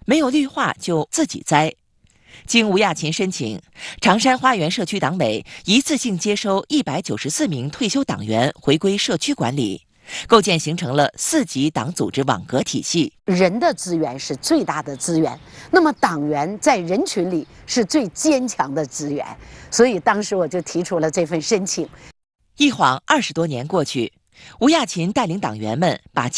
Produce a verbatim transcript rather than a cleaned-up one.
没有绿化就自己栽。经吴亚琴申请，长山花园社区党委一次性接收一百九十四名退休党员回归社区管理，构建形成了四级党组织网格体系。 人的资源是最大的资源，那么党员在人群里是最坚强的资源，所以当时我就提出了这份申请。 一晃二十多年过去，吴亚琴带领党员们把